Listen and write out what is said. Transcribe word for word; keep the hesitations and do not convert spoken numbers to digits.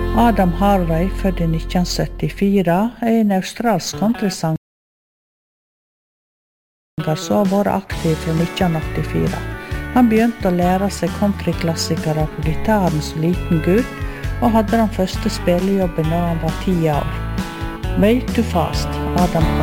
Adam Harvey, født i nitten syttifire, er en australsk countrysanger som har vært aktiv fra nitten åttifire. Han begynte å lære seg countryklassikere på gitaren som liten gutt, og hadde den første spillejobben da han var ti år. Way Too Fast, Adam Harvey.